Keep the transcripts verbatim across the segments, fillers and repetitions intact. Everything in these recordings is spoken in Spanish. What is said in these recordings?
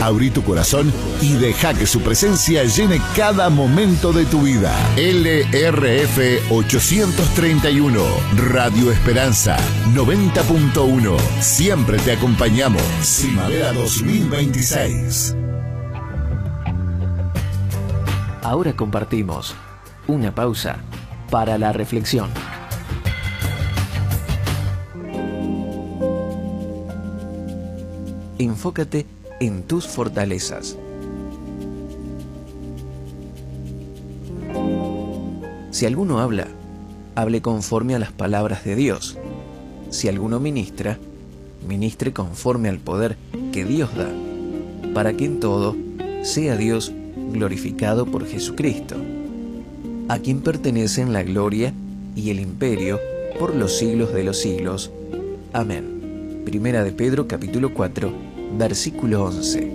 Abrí tu corazón y deja que su presencia llene cada momento de tu vida. L R F ochocientos treinta y uno, Radio Esperanza noventa punto uno. Siempre te acompañamos. Primavera dos mil veintiséis. Ahora compartimos una pausa para la reflexión. Enfócate en tus fortalezas. Si alguno habla, hable conforme a las palabras de Dios. Si alguno ministra, ministre conforme al poder que Dios da, para que en todo sea Dios glorificado por Jesucristo, a quien pertenecen la gloria y el imperio por los siglos de los siglos. Amén. Primera de Pedro, capítulo cuatro, versículo once.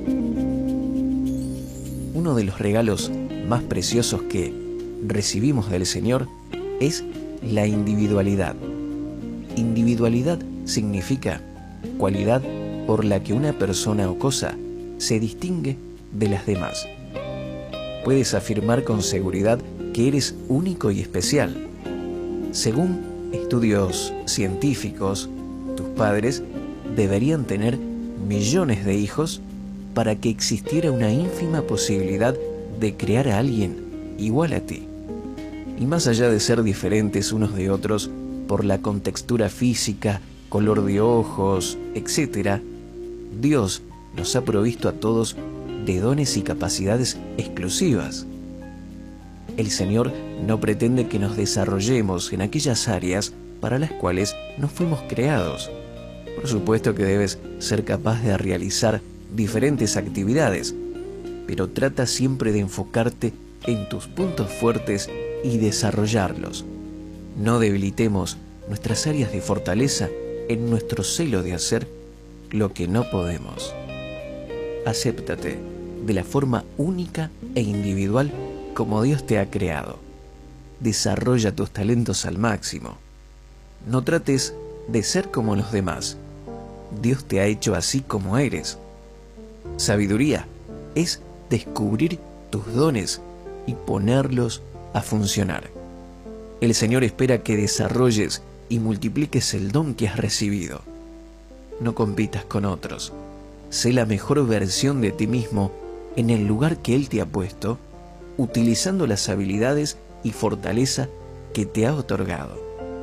Uno de los regalos más preciosos que recibimos del Señor es la individualidad. Individualidad significa cualidad por la que una persona o cosa se distingue de las demás. Puedes afirmar con seguridad que eres único y especial. Según estudios científicos, tus padres deberían tener millones de hijos para que existiera una ínfima posibilidad de crear a alguien igual a ti. Y más allá de ser diferentes unos de otros por la contextura física, color de ojos, etcétera, Dios nos ha provisto a todos de dones y capacidades exclusivas. El Señor no pretende que nos desarrollemos en aquellas áreas para las cuales no fuimos creados. Por supuesto que debes ser capaz de realizar diferentes actividades, pero trata siempre de enfocarte en tus puntos fuertes y desarrollarlos. No debilitemos nuestras áreas de fortaleza en nuestro celo de hacer lo que no podemos. Acéptate de la forma única e individual como Dios te ha creado. Desarrolla tus talentos al máximo. No trates de ser como los demás. Dios te ha hecho así como eres. Sabiduría es descubrir tus dones y ponerlos a funcionar. El Señor espera que desarrolles y multipliques el don que has recibido. No compitas con otros. Sé la mejor versión de ti mismo en el lugar que Él te ha puesto, utilizando las habilidades y fortaleza que te ha otorgado.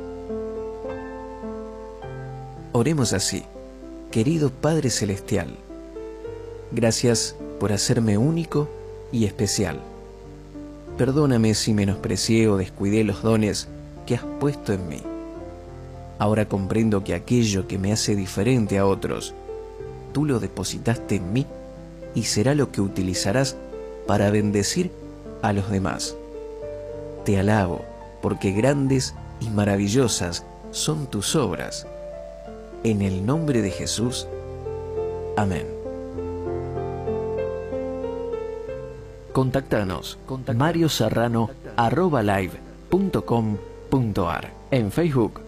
Oremos así. Querido Padre Celestial, gracias por hacerme único y especial. Perdóname si menosprecié o descuidé los dones que has puesto en mí. Ahora comprendo que aquello que me hace diferente a otros, tú lo depositaste en mí y será lo que utilizarás para bendecir a los demás. Te alabo, porque grandes y maravillosas son tus obras. En el nombre de Jesús. Amén. Contáctanos. Mario Serrano arroba live punto com punto ar en Facebook.